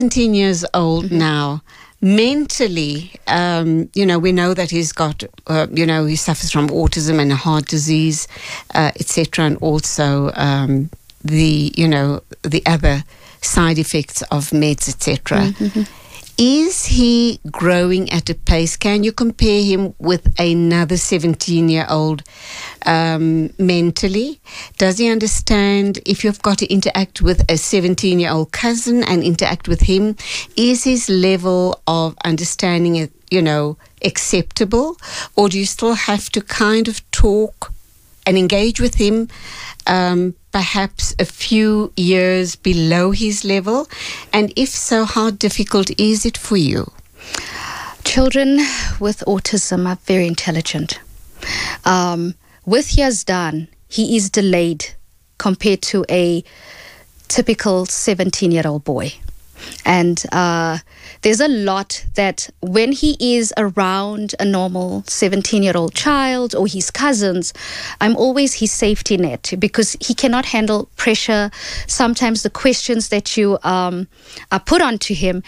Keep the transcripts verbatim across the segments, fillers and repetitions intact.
seventeen years old mm-hmm. now. Mentally, um, you know, we know that he's got, uh, you know, he suffers from autism and heart disease, uh, et cetera, and also um, the, you know, the other side effects of meds, et cetera. Mm-hmm. Is he growing at a pace? Can you compare him with another seventeen-year-old um, mentally? Does he understand if you've got to interact with a seventeen-year-old cousin and interact with him? Is his level of understanding, you know, acceptable? Or do you still have to kind of talk and engage with him um, perhaps a few years below his level? And if so, how difficult is it for you? Children with autism are very intelligent. Um, with Yazdan, he is delayed compared to a typical seventeen-year-old boy. And uh, there's a lot that when he is around a normal seventeen-year-old child or his cousins, I'm always his safety net because he cannot handle pressure. Sometimes the questions that you um, are put onto him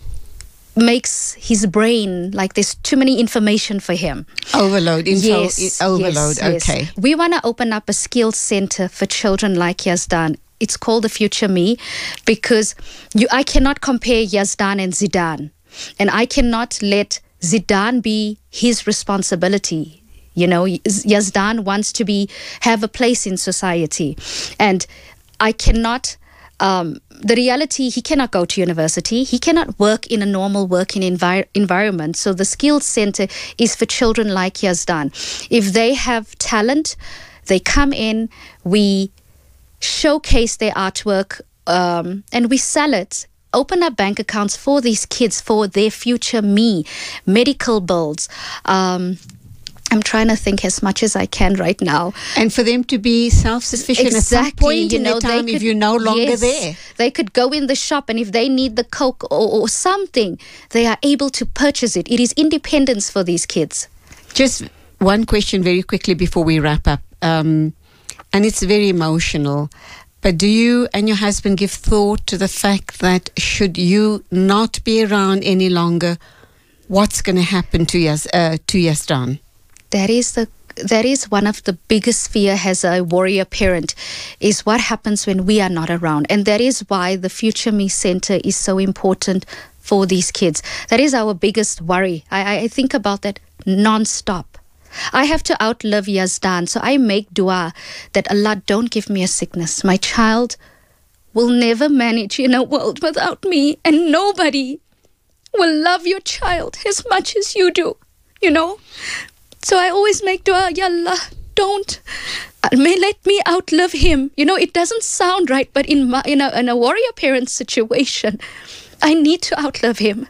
makes his brain like there's too many information for him. Overload, info, yes, overload, yes, okay. Yes. We want to open up a skills center for children like Yazdan. It's called the Future Me because you, I cannot compare Yazdan and Zidane. And I cannot let Zidane be his responsibility. You know, Yazdan wants to be have a place in society. And I cannot, um, the reality, he cannot go to university. He cannot work in a normal working envir- environment. So the Skills Center is for children like Yazdan. If they have talent, they come in, we showcase their artwork, um, and we sell it. Open up bank accounts for these kids for their future me, medical bills. Um, I'm trying to think as much as I can right now. And for them to be self-sufficient exactly, at some point you in know, their time could, if you're no longer yes, there. They could go in the shop and if they need the Coke or, or something, they are able to purchase it. It is independence for these kids. Just one question very quickly before we wrap up. Um, and it's very emotional. But do you and your husband give thought to the fact that should you not be around any longer, what's going to happen to Yaz, uh, to Yazdan? That is the that is one of the biggest fear as a warrior parent, is what happens when we are not around. And that is why the Future Me Center is so important for these kids. That is our biggest worry. I, I think about that non-stop. I have to outlive Yazdan, so I make dua that Allah don't give me a sickness. My child will never manage in a world without me, and nobody will love your child as much as you do, you know? So I always make dua, Ya Allah, don't, may let me outlive him. You know, it doesn't sound right, but in, my, in, a, in a warrior parent situation, I need to outlive him.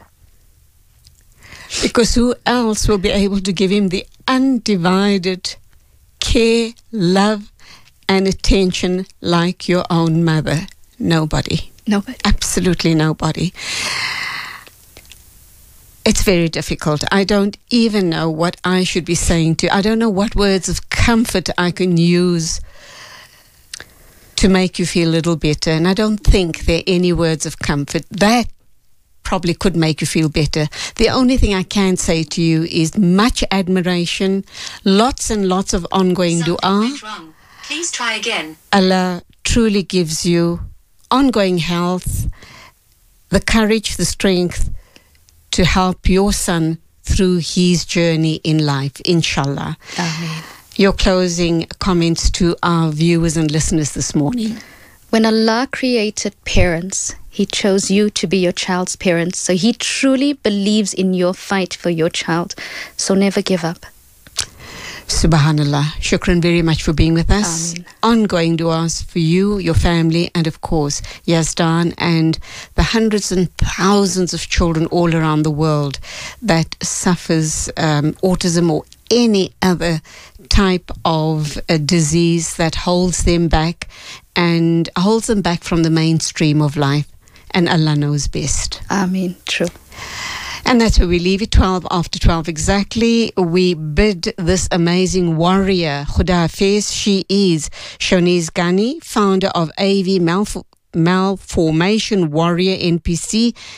Because who else will be able to give him the undivided care, love, and attention like your own mother? Nobody. Nobody. Absolutely nobody. It's very difficult. I don't even know what I should be saying to you. I don't know what words of comfort I can use to make you feel a little better. And I don't think there are any words of comfort that probably could make you feel better. The only thing I can say to you is much admiration, lots and lots of ongoing Something dua. went wrong. Please try again. Allah truly gives you ongoing health, the courage, the strength to help your son through his journey in life, inshallah. Ameen. Your closing comments to our viewers and listeners this morning. When Allah created parents, He chose you to be your child's parents. So He truly believes in your fight for your child. So never give up. Subhanallah. Shukran very much for being with us. Ameen. Ongoing duas for you, your family, and of course, Yazdan and the hundreds and thousands of children all around the world that suffers um, autism or any other type of a disease that holds them back and holds them back from the mainstream of life. And Allah knows best. Ameen. True. And that's where we leave it, twelve after twelve exactly. We bid this amazing warrior, Khuda Hafiz. She is Shoniz Ghani, founder of A V Malf- malformation warrior N P C.